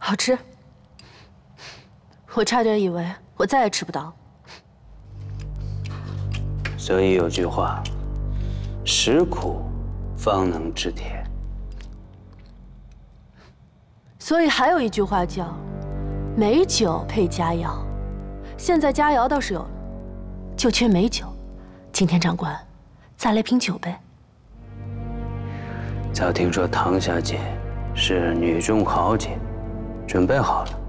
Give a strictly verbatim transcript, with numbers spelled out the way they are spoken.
好吃。我差点以为我再也吃不到。 所以有句话，食苦方能知甜。 所以还有一句话叫“美酒配佳肴”。现在佳肴倒是有了，就缺美酒。今天长官，再来瓶酒呗。 早听说唐小姐是女中豪杰，准备好了。